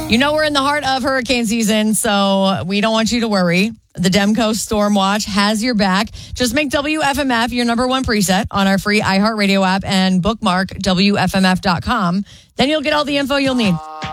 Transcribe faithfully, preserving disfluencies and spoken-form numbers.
You know we're in the heart of hurricane season, so we don't want you to worry. The Demco Storm Watch has your back. Just make W F M F your number one preset on our free iHeartRadio app and bookmark W F M F dot com. Then you'll get all the info you'll need.